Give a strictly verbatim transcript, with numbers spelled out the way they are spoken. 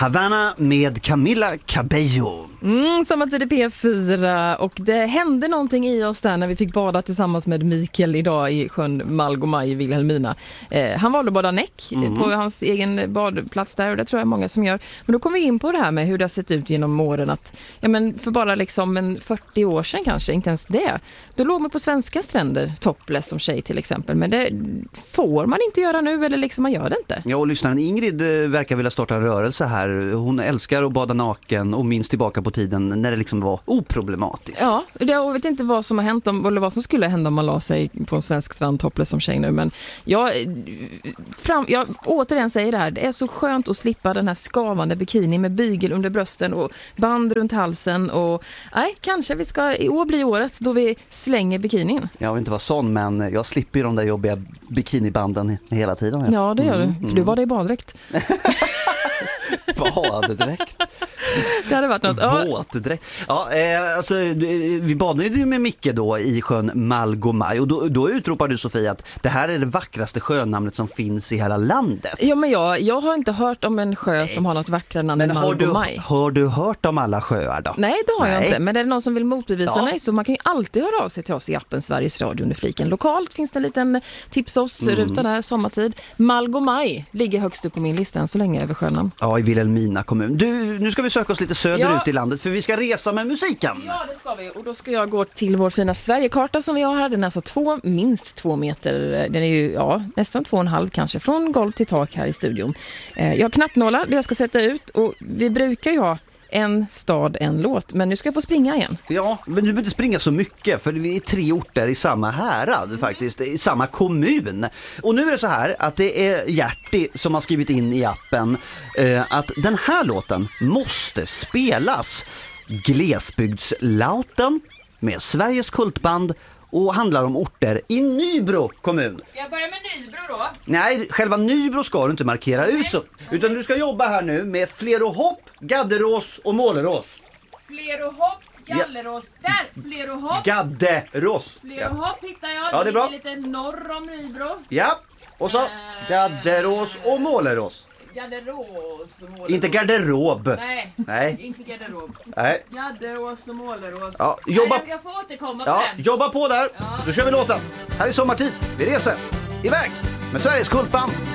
Havana med Camila Cabello. Mm, sommartid i P fyra, och det hände någonting i oss där när vi fick bada tillsammans med Mikael idag i sjön Malgomaj i Vilhelmina. Eh, han valde att bada näck mm. på hans egen badplats där, och det tror jag många som gör. Men då kom vi in på det här med hur det har sett ut genom åren, att ja, men för bara liksom en fyrtio år sedan kanske, inte ens det. Då låg man på svenska stränder topless som tjej till exempel, men det får man inte göra nu, eller liksom man gör det inte. Ja, och lyssnaren Ingrid verkar vilja starta en rörelse här. Hon älskar att bada naken och minns tillbaka på tiden när det liksom var oproblematiskt. Ja, jag vet inte vad som har hänt om, eller vad som skulle hända om man la sig på en svensk strand topless som tjej nu, men jag, fram, jag återigen säger det här, det är så skönt att slippa den här skavande bikini med bygel under brösten och band runt halsen, och nej, kanske vi ska i år bli året då vi slänger bikinin. Jag vill inte vara sån, men jag slipper ju de där jobbiga bikinibanden hela tiden. Ja, det gör mm, du, för du var det i baddräkt. Baddräkt. Det hade varit något. Våtdräkt. Ja, eh, alltså, vi badade ju med Micke då i sjön Malgomaj, och då, då utropar du, Sofia, att det här är det vackraste sjönamnet som finns i hela landet. Ja, men jag, jag har inte hört om en sjö som har något vackrare namn än Malgomaj. Har du, har du hört om alla sjöar då? Nej, det har Nej. jag inte. Men är det någon som vill motbevisa ja. mig, så man kan ju alltid höra av sig till oss i appen Sveriges Radio under fliken. Lokalt finns det en liten tips oss-ruta mm. där, sommartid. Malgomaj ligger högst upp på min lista än så länge över sjönamn. Ja, i Vilhelmina kommun. Du, nu ska vi söka oss lite söderut ja. i landet, för vi ska resa med musiken. Ja, det ska vi. Och då ska jag gå till vår fina Sverigekarta som vi har här. Den är alltså två, minst två meter. Den är ju ja, nästan två och en halv kanske, från golv till tak här i studion. Jag har knappnålar det jag ska sätta ut, och vi brukar ju ha en stad, en låt. Men nu ska jag få springa igen. Ja, men du behöver inte springa så mycket, för vi är tre orter i samma härad mm. faktiskt, i samma kommun. Och nu är det så här att det är Hjärti som har skrivit in i appen eh, att den här låten måste spelas. Glesbygdslauten med Sveriges kultband, och handlar om orter i Nybro kommun. Ska jag börja med Nybro då? Nej, själva Nybro ska du inte markera okay. ut så. Utan du ska jobba här nu med Flerohopp, Gadderås och Målerås. Flerohopp, Gallerås, ja. där, Flerohopp. Gadderås. Flerohopp ja. hittar jag, ja, det är bra. Lite norr om Nybro. Ja, och så äh... Gadderås och Målerås. Gadderås och Målerås. Inte garderob. Nej, Nej. inte garderob. Nej. Gadderås och Målerås. Ja, jobba... Nej, jag får återkomma ja, på den. Jobba på där. Ja. Då kör vi låten. Här är sommartid. Vi reser iväg med Sveriges kultband.